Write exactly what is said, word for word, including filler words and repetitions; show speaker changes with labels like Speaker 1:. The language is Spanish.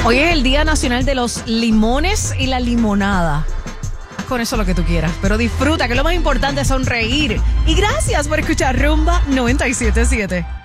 Speaker 1: Hoy es el Día Nacional de los Limones y la Limonada. Con eso lo que tú quieras, pero disfruta, que lo más importante es sonreír. Y gracias por escuchar Rumba noventa y siete punto siete.